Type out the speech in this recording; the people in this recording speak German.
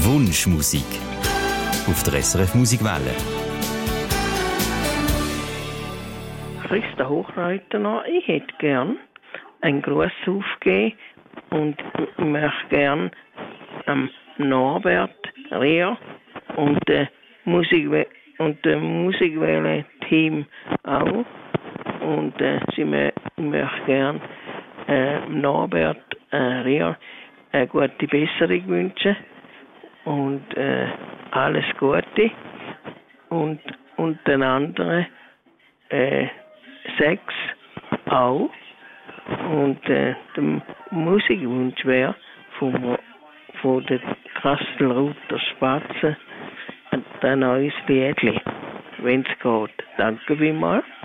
Wunschmusik auf der SRF Musikwelle. Christa Hochreuter noch. Ich hätte gern einen Gruß aufgeben und möchte gern Norbert Reher und dem Musikwelle-Team auch. Und sie möchte gern Norbert Reher eine gute Besserung wünschen und alles Gute. Und den anderen 6 auch. Und der Musikwunsch wäre von der Kastelruther Spatzen ein neues Liedli, wenn es geht. Danke vielmals.